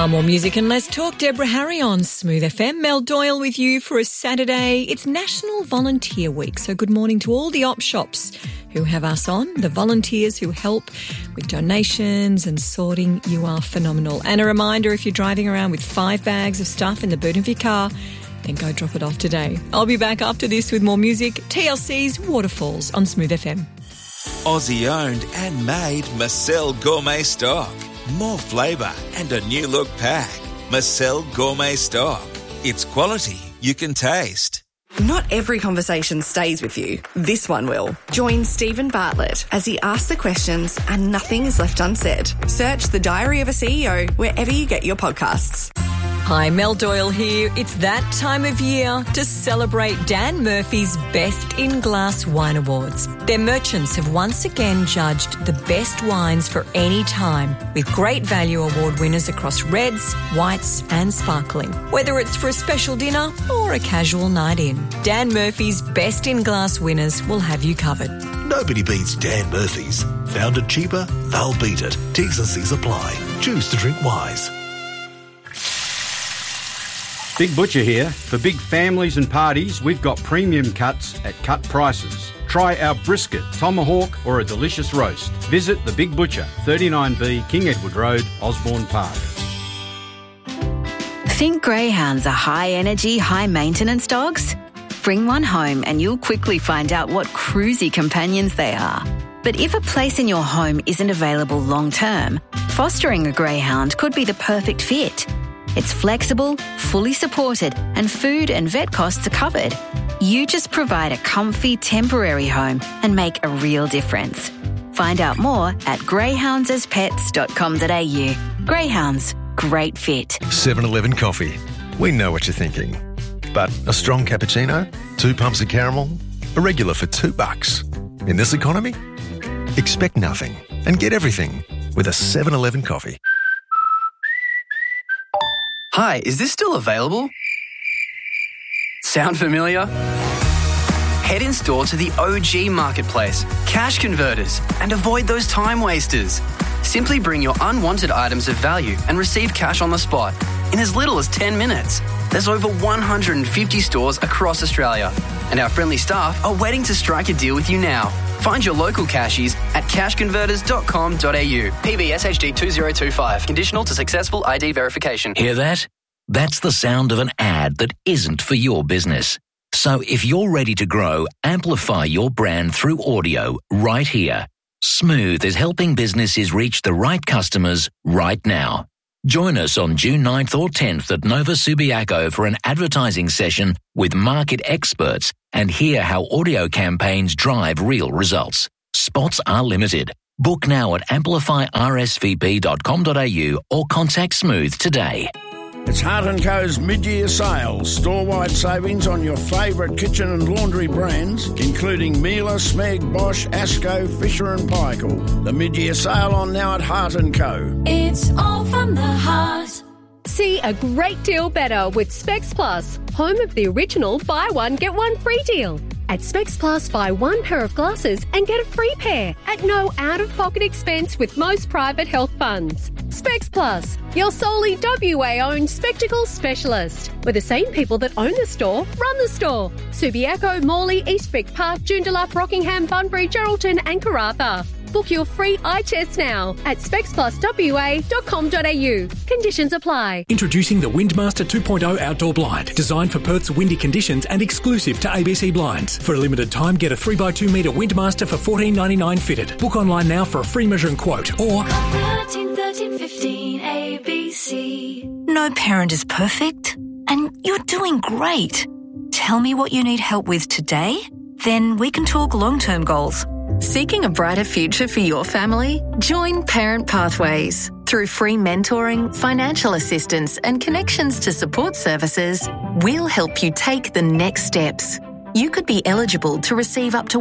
More music and less talk. Deborah Harry on Smooth FM. Mel Doyle with you for a Saturday. It's National Volunteer Week, so good morning to all the op shops who have us on, the volunteers who help with donations and sorting. You are phenomenal. And a reminder, if you're driving around with 5 bags of stuff in the boot of your car, then go drop it off today. I'll be back after this with more music. TLC's Waterfalls on Smooth FM. Aussie owned and made Marcel Gourmet Stock. More flavour and a new look pack. Marcel Gourmet Stock. It's quality you can taste. Not every conversation stays with you. This one will. Join Stephen Bartlett as he asks the questions and nothing is left unsaid. Search The Diary of a CEO wherever you get your podcasts. Hi, Mel Doyle here. It's that time of year to celebrate Dan Murphy's Best in Glass Wine Awards. Their merchants have once again judged the best wines for any time, with great value award winners across reds, whites and sparkling. Whether it's for a special dinner or a casual night in, Dan Murphy's Best in Glass winners will have you covered. Nobody beats Dan Murphy's. Found it cheaper? They'll beat it. T's and C's apply. Choose to drink wise. Big Butcher here. For big families and parties, we've got premium cuts at cut prices. Try our brisket, tomahawk or a delicious roast. Visit The Big Butcher, 39B King Edward Road, Osborne Park. Think greyhounds are high-energy, high-maintenance dogs? Bring one home and you'll quickly find out what cruisy companions they are. But if a place in your home isn't available long-term, fostering a greyhound could be the perfect fit. It's flexible, fully supported, and food and vet costs are covered. You just provide a comfy, temporary home and make a real difference. Find out more at greyhoundsaspets.com.au. Greyhounds, great fit. 7-Eleven coffee. We know what you're thinking. But a strong cappuccino? 2 pumps of caramel? A regular for $2. In this economy? Expect nothing and get everything with a 7-Eleven coffee. Hi, is this still available? Sound familiar? Head in store to the OG Marketplace, Cash Converters, and avoid those time wasters. Simply bring your unwanted items of value and receive cash on the spot in as little as 10 minutes. There's over 150 stores across Australia, and our friendly staff are waiting to strike a deal with you now. Find your local cashies at cashconverters.com.au. PBSHD 2025. Conditional to successful ID verification. Hear that? That's the sound of an ad that isn't for your business. So if you're ready to grow, amplify your brand through audio right here. Smooth is helping businesses reach the right customers right now. Join us on June 9th or 10th at Nova Subiaco for an advertising session with market experts and hear how audio campaigns drive real results. Spots are limited. Book now at amplifyrsvp.com.au or contact Smooth today. It's Hart & Co.'s mid-year sale. Store-wide savings on your favourite kitchen and laundry brands, including Miele, Smeg, Bosch, Asco, Fisher & Paykel. The mid-year sale on now at Hart & Co. It's all from the heart. See a great deal better with Specs Plus, home of the original buy one, get one free deal. At Specs Plus, buy 1 pair of glasses and get a free pair at no out-of-pocket expense with most private health funds. Specs Plus, your solely WA-owned spectacles specialist. With the same people that own the store, run the store. Subiaco, Morley, East Vic Park, Joondalup, Rockingham, Bunbury, Geraldton and Karratha. Book your free eye test now at specspluswa.com.au. Conditions apply. Introducing the Windmaster 2.0 Outdoor Blind, designed for Perth's windy conditions and exclusive to ABC Blinds. For a limited time, get a 3x2 metre Windmaster for $14.99 fitted. Book online now for a free measuring quote or 13 15 ABC. No parent is perfect, and you're doing great. Tell me what you need help with today, then we can talk long-term goals. Seeking a brighter future for your family? Join Parent Pathways. Through free mentoring, financial assistance and connections to support services, we'll help you take the next steps. You could be eligible to receive up to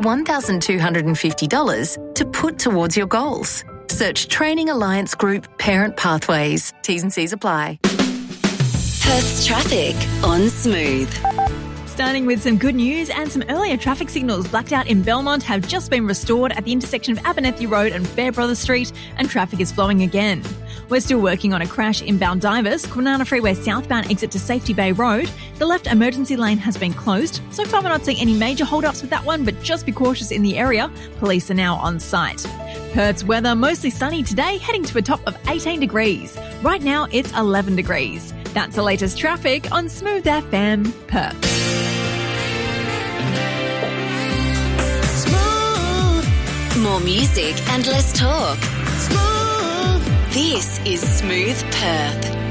$1,250 to put towards your goals. Search Training Alliance Group Parent Pathways. T's and C's apply. Perth's traffic on Smooth. Starting with some good news and some earlier traffic signals. Blacked out in Belmont have just been restored at the intersection of Abernethy Road and Fairbrother Street, and traffic is flowing again. We're still working on a crash in Baldivis, Kwinana Freeway southbound exit to Safety Bay Road. The left emergency lane has been closed. So far we're not seeing any major hold-ups with that one, but just be cautious in the area. Police are now on site. Perth's weather mostly sunny today, heading to a top of 18 degrees. Right now it's 11 degrees. That's the latest traffic on Smooth FM Perth. Smooth. More music and less talk. Smooth. This is Smooth Perth.